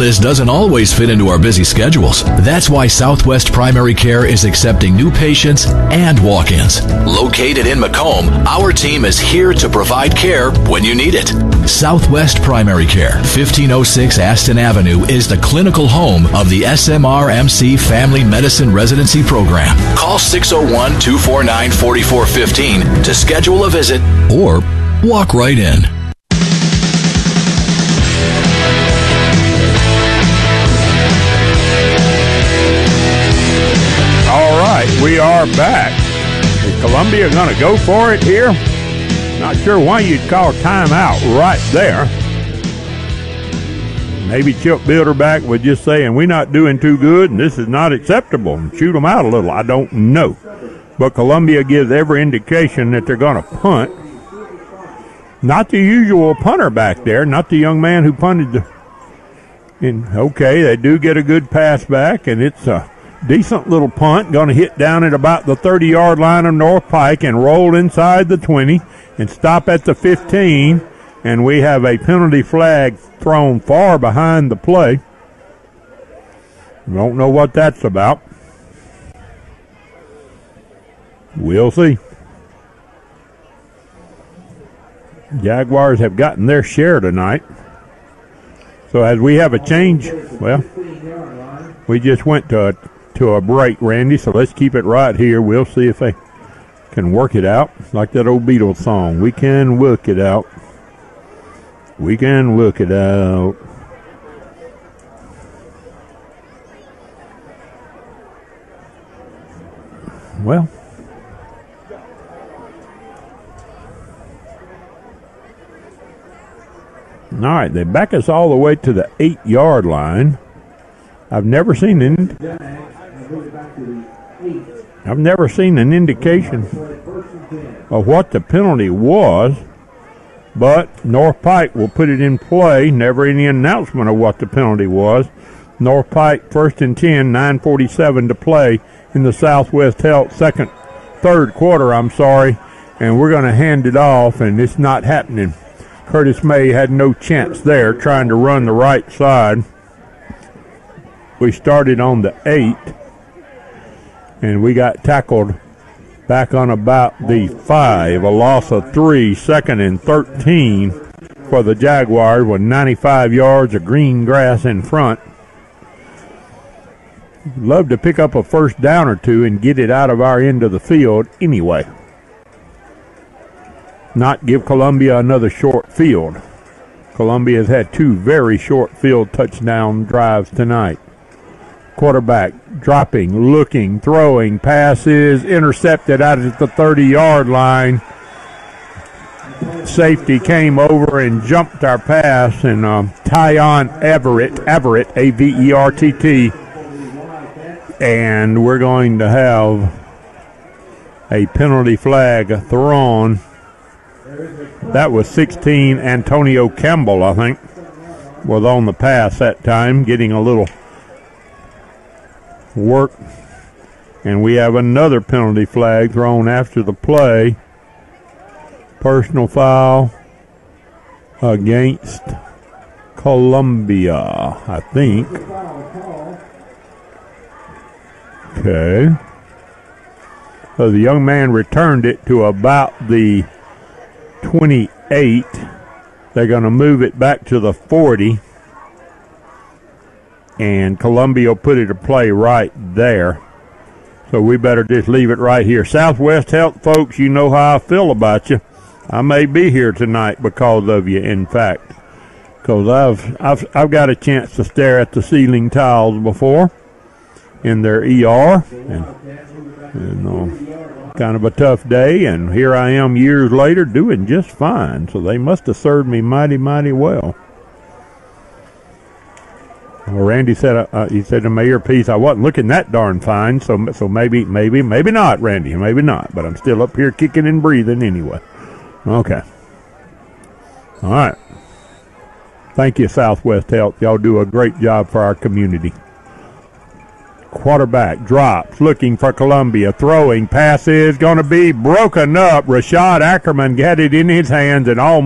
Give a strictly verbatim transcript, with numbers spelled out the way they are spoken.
wellness doesn't always fit into our busy schedules. That's why Southwest Primary Care is accepting new patients and walk-ins. Located in Macomb, our team is here to provide care when you need it. Southwest Primary Care, fifteen oh six Aston Avenue, is the clinical home of the S M R M C Family Medicine Residency Program. Call six oh one, two four nine, four four one five to schedule a visit or walk right in. All right, we are back. Is Columbia going to go for it here? Not sure why you'd call timeout right there. Maybe Chip Bilderback was just saying, we're not doing too good and this is not acceptable, and shoot them out a little. I don't know. But Columbia gives every indication that they're going to punt. Not the usual punter back there, not the young man who punted the... And okay, they do get a good pass back, and it's a decent little punt, going to hit down at about the thirty-yard line of North Pike and roll inside the twenty and stop at the fifteen, and we have a penalty flag thrown far behind the play. Don't know what that's about. We'll see. Jaguars have gotten their share tonight. So as we have a change, well, we just went to a, to a break, Randy, so let's keep it right here. We'll see if they can work it out, like that old Beatles song. We can work it out. We can work it out. Well, all right, they back us all the way to the eight-yard line. I've never seen an I've never seen an indication of what the penalty was, but North Pike will put it in play. Never any announcement of what the penalty was. North Pike first and ten, nine forty-seven to play in the Southwest Health second, third quarter. I'm sorry, and we're going to hand it off, and it's not happening. Curtis May had no chance there trying to run the right side. We started on the eight, and we got tackled back on about the five, a loss of three, second and thirteen for the Jaguars with ninety-five yards of green grass in front. Love to pick up a first down or two and get it out of our end of the field anyway. Not give Columbia another short field. Columbia has had two very short field touchdown drives tonight. Quarterback dropping, looking, throwing, passes, intercepted out at the thirty-yard line. Safety came over and jumped our pass, and um, Tyon Everett, Everett, A V E R T T, and we're going to have a penalty flag thrown. That was sixteen, Antonio Campbell, I think, was on the pass that time, getting a little work. And we have another penalty flag thrown after the play. Personal foul against Columbia, I think. Okay. So the young man returned it to about the twenty-eight. They're going to move it back to the forty. And Columbia will put it to play right there. So we better just leave it right here. Southwest Health folks, you know how I feel about you. I may be here tonight because of you, in fact. Because I've, I've, I've got a chance to stare at the ceiling tiles before in their E R. And, and uh, kind of a tough day, and here I am years later doing just fine. So they must have served me mighty, mighty well. Well, Randy said, uh, he said in my earpiece, I wasn't looking that darn fine, so so maybe, maybe, maybe not, Randy, maybe not, but I'm still up here kicking and breathing anyway. Okay. All right. Thank you, Southwest Health. Y'all do a great job for our community. Quarterback drops, looking for Columbia, throwing, pass is going to be broken up. Rashad Ackerman got it in his hands and almost